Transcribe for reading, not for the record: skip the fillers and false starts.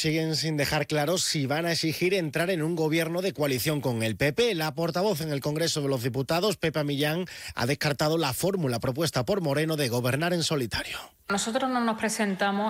siguen sin dejar claro si van a exigir entrar en un gobierno de coalición con el PP. La portavoz en el Congreso de los Diputados, Pepa Millán, ha descartado la fórmula propuesta por Moreno de gobernar en solitario. Nosotros no nos presentamos